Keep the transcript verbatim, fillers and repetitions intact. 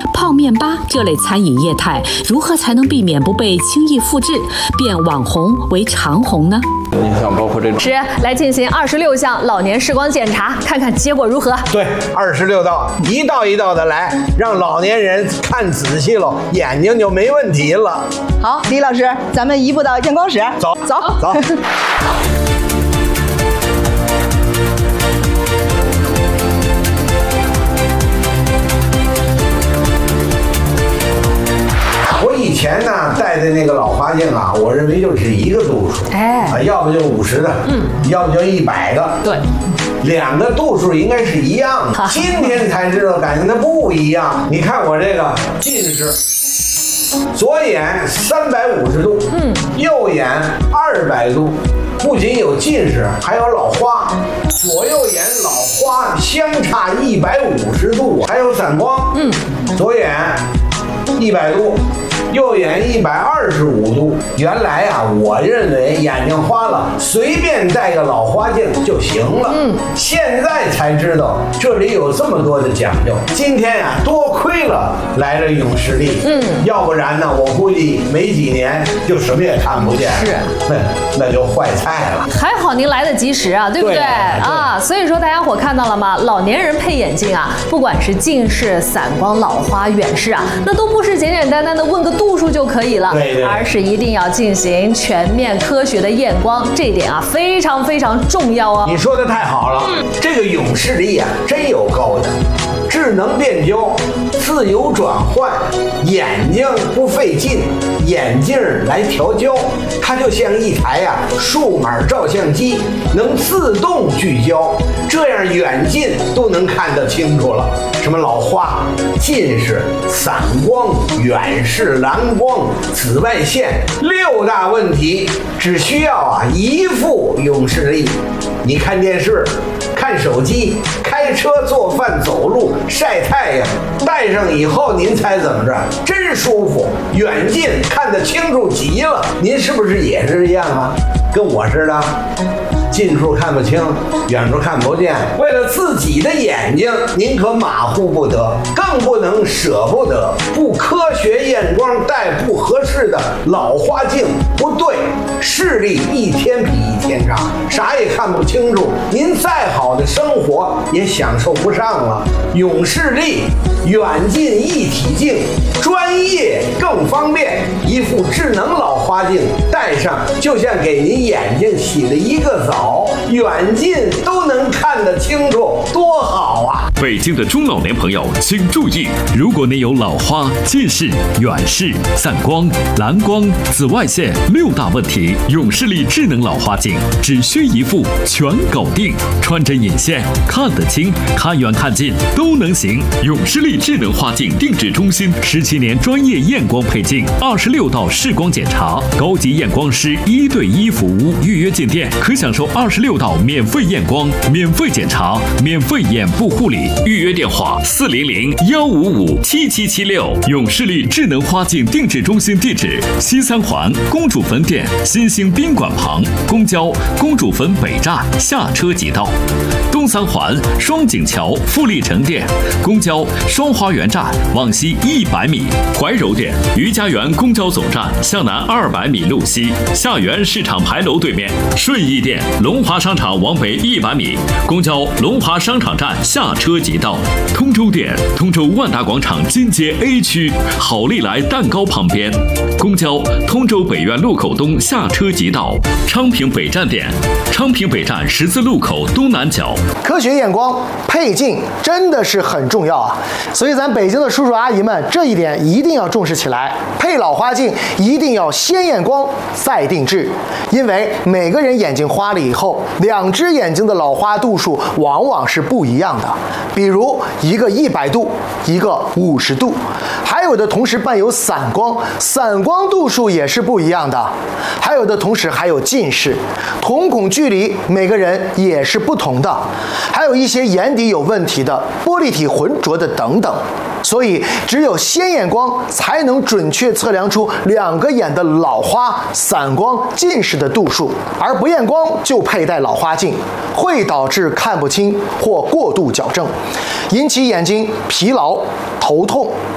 泡面吧这类餐饮业态，如何才能避免不被轻易复制，变网红为长红呢？ 你想包括这种是来进行二十六项老年视光检查，看看结果如何？ 对，二十六道，一道一道的来，让老年人看仔细了，眼睛就没问题了。 好，李老师，咱们移步到验光室， 走走走。我以前呢戴的那个老花镜啊，我认为就只一个度数， 哎， 啊，要不就五十的，嗯，要不就一百的， 对， 两个度数应该是一样的。今天才知道，感觉它不一样。你看我这个近视，左眼三百五十度，嗯，右眼二百度，不仅有近视，还有老花。左右眼老花相差一百五十度，还有散光，嗯，左眼一百度。右眼一百二十五度，原来啊，我认为眼睛花了，随便戴个老花镜就行了。嗯，现在才知道这里有这么多的讲究。今天啊，多亏了来了永视力，嗯，要不然呢，我估计没几年就什么也看不见。 是， 那那就坏菜了。 还好您来得及时啊，对不对？ 对啊，所以说大家伙看到了吗？老年人配眼镜啊，不管是近视、散光、老花、远视啊，那都不是简简单单的问个度数就可以了， 对对， 而是一定要进行全面科学的验光，这一点啊非常非常重要哦。 你说的太好了，嗯、这个永视力啊真有够的，智能变焦，自由转换，眼睛不费劲，眼镜来调焦，它就像一台呀、啊、数码照相机，能自动聚焦，这样远近都能看得清楚了。什么老花、近视、散光、远视、蓝光、紫外线六大问题，只需要啊一副永视力。你看电视、看手机、开车、做饭、走路、晒太阳，戴上以后您猜怎么着？真舒服，远近看得清楚极了。您是不是也是一样啊？跟我似的。近处看不清，远处看不见，为了自己的眼睛，您可马虎不得，更不能舍不得。不科学验光戴不合适的老花镜，不对，视力一天比一天差，啥也看不清楚，您再好的生活也享受不上了。永视力远近一体镜，专业更方便，一副智能老花镜戴上，就像给您眼睛洗了一个澡，远近都能看得清楚，多好啊！ 北京的中老年朋友请注意，如果您有老花、近视、远视、散光、蓝光、紫外线六大问题，永视力智能老花镜只需一副全搞定，穿针引线，看得清，看远看近都能行。永视力智能花镜定制中心十七年专业验光配镜，二十六道视光检查，高级验光师一对一服务，预约进店可享受二十六道免费验光、免费检查、免费眼部护理。预约电话：四零零幺五五七七七六。永视力智能花镜定制中心地址：西三环公主坟店新兴宾馆旁，公交公主坟北站下车即到；东三环双井桥富力城店，公交双花园站往西一百米；怀柔店余家园公交总站向南二百米路西，下园市场牌楼对面；顺义店龙华商场往北一百米，公交龙华商场站下车即到；通州店通州万达广场金街 A 区好利来蛋糕旁边，公交通州北苑路口东下车即到；昌平北站店昌平北站十字路口东南角。 科学验光配镜真的是很重要啊，所以咱北京的叔叔阿姨们这一点一定要重视起来。配老花镜一定要先验光再定制，因为每个人眼睛花了以后，两只眼睛的老花度数往往是不一样的。比如一个一百度，一个五十度，还有的同时伴有散光，散光度数也是不一样的。还有的同时还有近视，瞳孔距离每个人也是不同的，还有一些眼底有问题的、玻璃体浑浊的等等。所以只有先验光才能准确测量出两个眼的老花、散光、近视的度数，而不验光就佩戴老花镜，会导致看不清或过度矫正，引起眼睛疲劳、头痛。